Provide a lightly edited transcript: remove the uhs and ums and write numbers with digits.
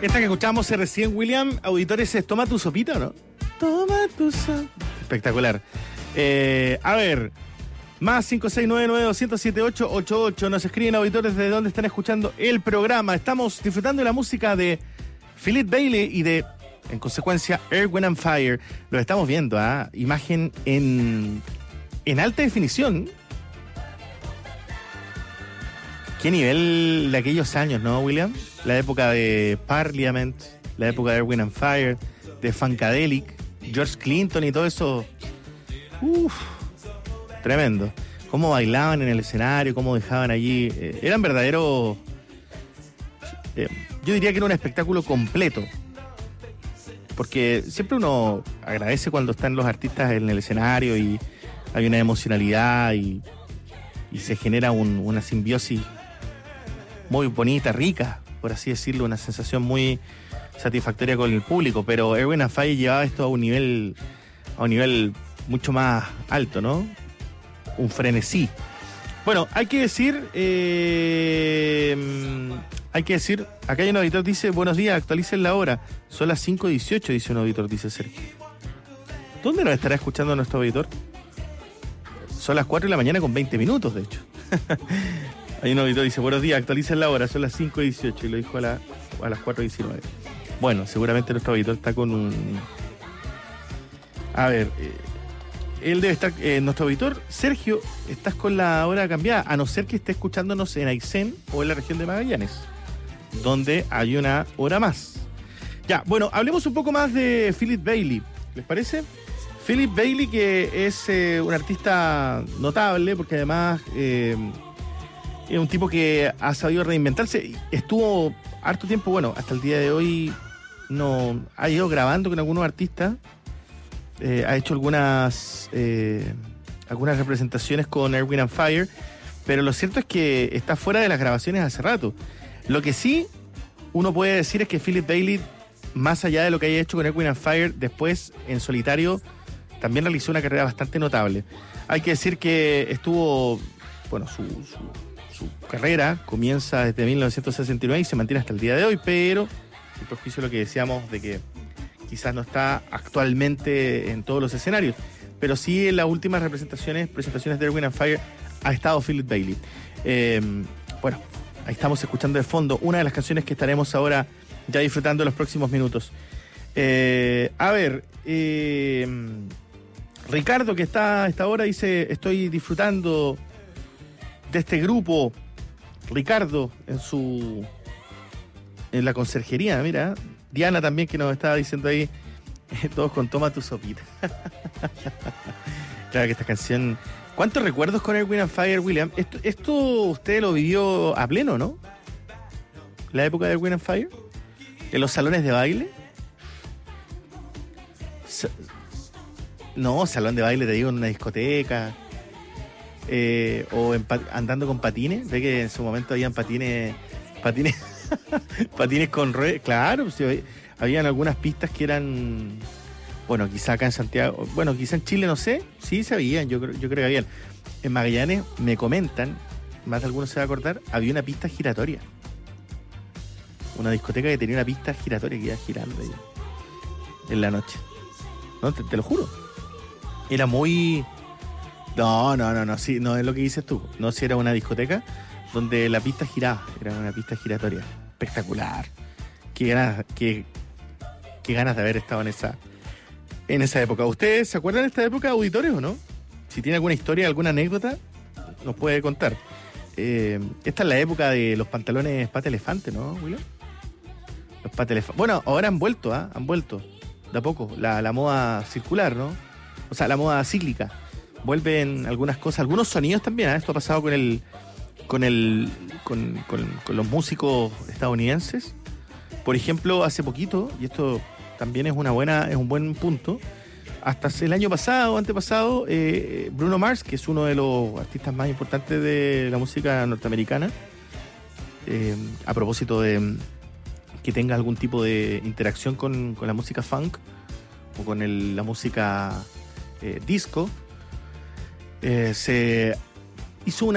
Esta que escuchamos recién, William, auditores, es Toma tu sopita, ¿no? Toma tu sopita. Espectacular. A ver, más 56992078888. Nos escriben auditores de dónde están escuchando el programa. Estamos disfrutando de la música de Philip Bailey y de, en consecuencia, Earth, Wind and Fire. Lo estamos viendo, imagen en alta definición. Qué nivel de aquellos años, ¿no, William? La época de Parliament, la época de Earth, Wind and Fire, de Funkadelic, George Clinton y todo eso. Tremendo. Cómo bailaban en el escenario, cómo dejaban allí. Eran verdaderos... yo diría que era un espectáculo completo. Porque siempre uno agradece cuando están los artistas en el escenario y hay una emocionalidad y se genera una simbiosis muy bonita, rica, por así decirlo, una sensación muy satisfactoria con el público, pero Earth, Wind and Fire llevaba esto a un nivel mucho más alto, ¿no? Un frenesí. Bueno, hay que decir, acá hay un auditor que dice, buenos días, actualicen la hora, son las 5:18, dice un auditor, dice Sergio. ¿Dónde nos estará escuchando nuestro auditor? Son las 4 de la mañana con 20 minutos, de hecho. Hay un auditor que dice, buenos días, actualicen la hora, son las 5:18, y lo dijo a las 4:19. Bueno, seguramente nuestro auditor está con un... A ver, él debe estar... nuestro auditor, Sergio, estás con la hora cambiada, a no ser que esté escuchándonos en Aysén o en la región de Magallanes, donde hay una hora más. Ya, bueno, hablemos un poco más de Philip Bailey, ¿les parece? Philip Bailey, que es un artista notable, porque además es un tipo que ha sabido reinventarse. Estuvo harto tiempo, bueno, hasta el día de hoy no ha ido grabando con algunos artistas. Ha hecho algunas representaciones con Earth, Wind and Fire, pero lo cierto es que está fuera de las grabaciones hace rato. Lo que sí uno puede decir es que Philip Bailey, más allá de lo que haya hecho con Earth, Wind and Fire, después en solitario también realizó una carrera bastante notable. Hay que decir que estuvo, bueno, su carrera comienza desde 1969 y se mantiene hasta el día de hoy, pero sin perjuicio de lo que decíamos de que quizás no está actualmente en todos los escenarios, pero sí en las últimas presentaciones de Earth, Wind and Fire ha estado Philip Bailey. Bueno, ahí estamos escuchando de fondo una de las canciones que estaremos ahora ya disfrutando en los próximos minutos. A ver, Ricardo, que está a esta hora, dice, estoy disfrutando de este grupo. Ricardo en la conserjería, mira. Diana también, que nos estaba diciendo ahí, todos con Toma tu sopita. Claro que esta canción... ¿Cuántos recuerdos con Earth, Wind and Fire, William? Esto usted lo vivió a pleno, ¿no? La época de Earth, Wind and Fire. En los salones de baile. No, salón de baile, te digo, en una discoteca. O andando con patines. Ve que en su momento habían patines con ruedas. Claro, pues, habían algunas pistas que eran, bueno, quizá acá en Santiago, bueno, quizá en Chile, no sé, sí se habían, yo creo que habían. En Magallanes me comentan, más de algunos se va a acordar, había una pista giratoria. Una discoteca que tenía una pista giratoria que iba girando ahí en la noche. No, te lo juro. Era muy... No, sí, no es lo que dices tú. No, si era una discoteca donde la pista giraba, era una pista giratoria. Espectacular. Qué ganas de haber estado en esa época. ¿Ustedes se acuerdan de esta época, auditores, o no? Si tiene alguna historia, alguna anécdota, nos puede contar. Esta es la época de los pantalones pata elefante, ¿no, William? Los pata elefante. Bueno, ahora han vuelto de a poco, la moda circular, ¿no? O sea, la moda cíclica. Vuelven algunas cosas, algunos sonidos también, ¿eh? Esto ha pasado con los músicos estadounidenses. Por ejemplo, hace poquito, y esto también es un buen punto, hasta el año pasado, antepasado, Bruno Mars, que es uno de los artistas más importantes de la música norteamericana, a propósito de que tenga algún tipo de interacción con la música funk o con la música disco, se hizo una